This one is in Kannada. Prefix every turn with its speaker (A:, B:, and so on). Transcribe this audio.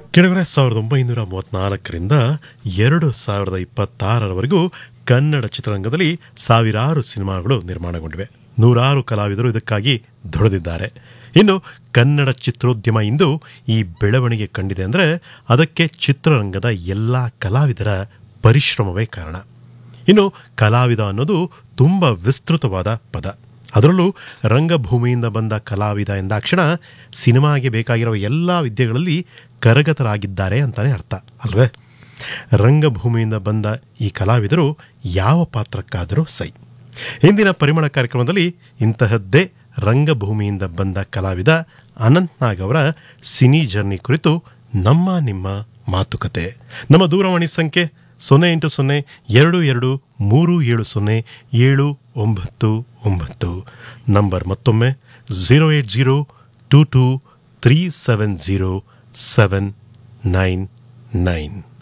A: ಕೆಳಗಡೆ 1934ರಿಂದ 2026ರವರೆಗೂ ಕನ್ನಡ ಚಿತ್ರರಂಗದಲ್ಲಿ ಸಾವಿರಾರು ಸಿನಿಮಾಗಳು ನಿರ್ಮಾಣಗೊಂಡಿವೆ. ನೂರಾರು ಕಲಾವಿದರು ಇದಕ್ಕಾಗಿ ದುಡಿದಿದ್ದಾರೆ. ಇನ್ನು ಕನ್ನಡ ಚಿತ್ರೋದ್ಯಮ ಇಂದು ಈ ಬೆಳವಣಿಗೆ ಕಂಡಿದೆ ಅಂದರೆ ಅದಕ್ಕೆ ಚಿತ್ರರಂಗದ ಎಲ್ಲ ಕಲಾವಿದರ ಪರಿಶ್ರಮವೇ ಕಾರಣ. ಇನ್ನು ಕಲಾವಿದ ಅನ್ನೋದು ತುಂಬ ವಿಸ್ತೃತವಾದ ಪದ. ಅದರಲ್ಲೂ ರಂಗಭೂಮಿಯಿಂದ ಬಂದ ಕಲಾವಿದ ಎಂದಾಕ್ಷಣ ಸಿನಿಮಾಗೆ ಬೇಕಾಗಿರೋ ಎಲ್ಲ ವಿದ್ಯೆಗಳಲ್ಲಿ ಕರಗತರಾಗಿದ್ದಾರೆ ಅಂತಾನೆ ಅರ್ಥ ಅಲ್ವೇ? ರಂಗಭೂಮಿಯಿಂದ ಬಂದ ಈ ಕಲಾವಿದರು ಯಾವ ಪಾತ್ರಕ್ಕಾದರೂ ಸೈ. ಇಂದಿನ ಪರಿಮಳ ಕಾರ್ಯಕ್ರಮದಲ್ಲಿ ಇಂತಹದ್ದೇ ರಂಗಭೂಮಿಯಿಂದ ಬಂದ ಕಲಾವಿದ ಅನಂತ್ ನಾಗ್ ಅವರ ಸಿನಿ ಜರ್ನಿ ಕುರಿತು ನಿಮ್ಮ ಮಾತುಕತೆ. ನಮ್ಮ ದೂರವಾಣಿ ಸಂಖ್ಯೆ 08023700799. ನಂಬರ್ ಮತ್ತೊಮ್ಮೆ 08022370799.